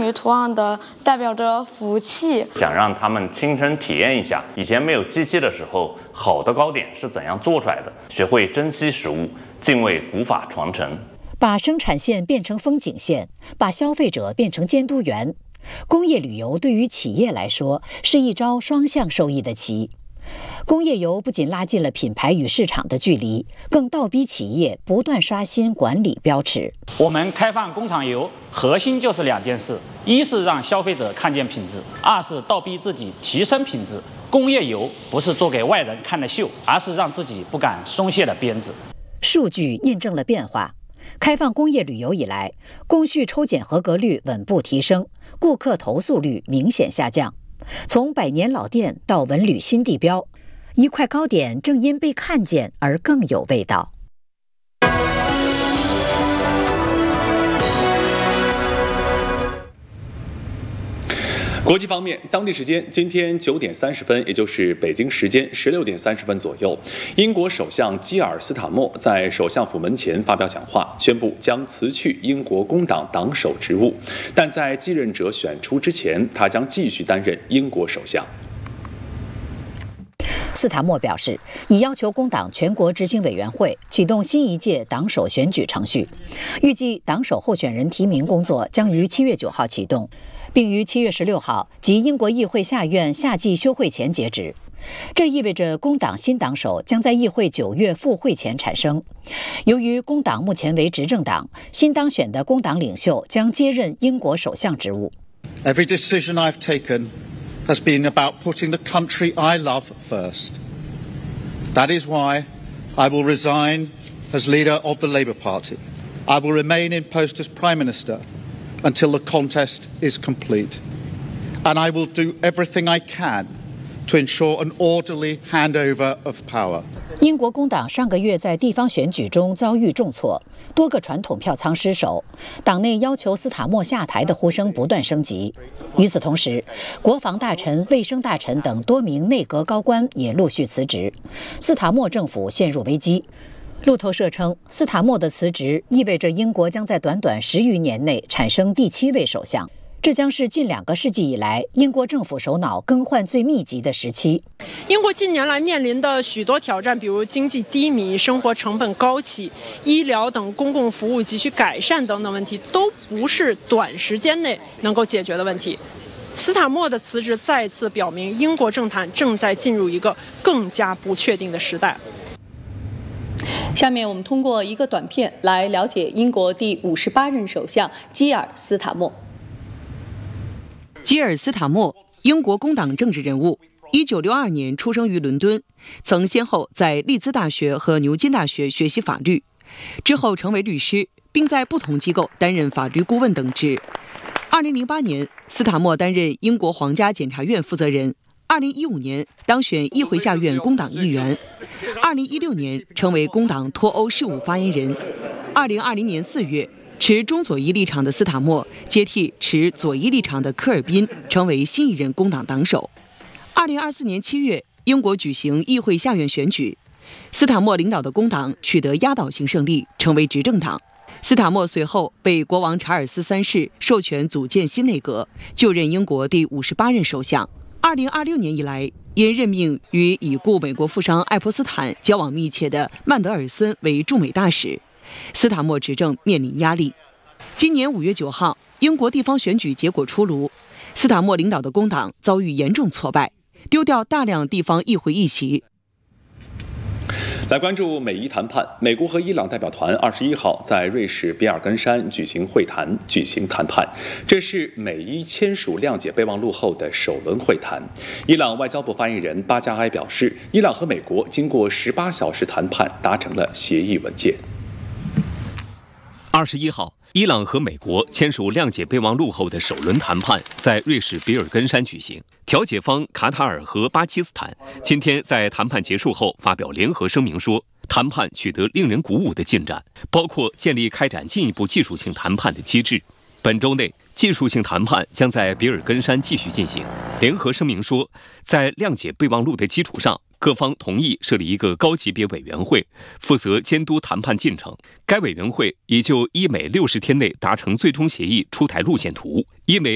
鱼图案的代表着福气， 想让他们亲身体验一下以前没有机器的时候，好的糕点是怎样做出来的，学会珍惜食物，敬畏古法传承。 把生产线变成风景线，把消费者变成监督员。工业旅游对于企业来说是一招双向收益的棋。工业游不仅拉近了品牌与市场的距离，更倒逼企业不断刷新管理标尺。 我们开放工厂游，核心就是2件事：一是让消费者看见品质，二是倒逼自己提升品质。工业游不是做给外人看的秀，而是让自己不敢松懈的鞭子。 数据印证了变化。开放工业旅游以来，工序抽检合格率稳步提升，顾客投诉率明显下降。从百年老店到文旅新地标，一块糕点正因被看见而更有味道。 国际方面，当地时间今天9点30分，也就是北京时间16点30分左右，英国首相基尔斯塔默在首相府门前发表讲话，宣布将辞去英国工党党首职务，但在继任者选出之前，他将继续担任英国首相。 斯塔默表示，已要求工党全国执行委员会启动新一届党首选举程序，预计党首候选人提名工作将于7月9号启动，并于7月16号及英国议会下院夏季休会前截止。这意味着工党新党首将在议会9月复会前产生。由于工党目前为执政党，新当选的工党领袖将接任英国首相职务。 Every decision I've taken has been about putting the country I love first. That is why I will resign as leader of the Labour Party. I will remain in post as Prime Minister until the contest is complete. And I will do everything I can to ensure an orderly handover of power. 英国工党上个月在地方选举中遭遇重挫，多个传统票仓失守，党内要求斯塔默下台的呼声不断升级。与此同时，国防大臣、卫生大臣等多名内阁高官也陆续辞职，斯塔默政府陷入危机。路透社称，斯塔默的辞职意味着英国将在短短10余年内产生第7位首相。这将是近2个世纪以来英国政府首脑更换最密集的时期。 英国近年来面临的许多挑战，比如经济低迷、生活成本高企、医疗等公共服务急需改善等等问题，都不是短时间内能够解决的问题。斯塔默的辞职再次表明，英国政坛正在进入一个更加不确定的时代。 下面我们通过一个短片来了解英国第58任首相基尔斯塔默。 基尔斯塔默，英国工党政治人物，1962年出生于伦敦，曾先后在利兹大学和牛津大学学习法律，之后成为律师，并在不同机构担任法律顾问等职。2008年，斯塔默担任英国皇家检察院负责人；2015年当选议会下院工党议员；2016年成为工党脱欧事务发言人。2020年4月。持中左翼立场的斯塔默接替持左翼立场的科尔宾，成为新一任工党党首。2024年7月，英国举行议会下院选举，斯塔默领导的工党取得压倒性胜利，成为执政党。斯塔默随后被国王查尔斯3世授权组建新内阁，就任英国第58任首相。2026年以来，因任命与已故美国富商爱泼斯坦交往密切的曼德尔森为驻美大使，斯塔默执政面临压力。今年5月9号，英国地方选举结果出炉，斯塔默领导的工党遭遇严重挫败，丢掉大量地方议会议席。 来关注美伊谈判，美国和伊朗代表团21号在瑞士比尔根山举行谈判，这是美伊签署谅解备忘录后的首轮会谈。伊朗外交部发言人巴加埃表示，伊朗和美国经过18小时谈判，达成了协议文件。 21号，伊朗和美国签署谅解备忘录后的首轮谈判在瑞士比尔根山举行。调解方卡塔尔和巴基斯坦今天在谈判结束后发表联合声明说，谈判取得令人鼓舞的进展，包括建立开展进一步技术性谈判的机制。本周内，技术性谈判将在比尔根山继续进行。联合声明说，在谅解备忘录的基础上，各方同意设立一个高级别委员会，负责监督谈判进程。该委员会已就伊美60天内达成最终协议出台路线图。伊美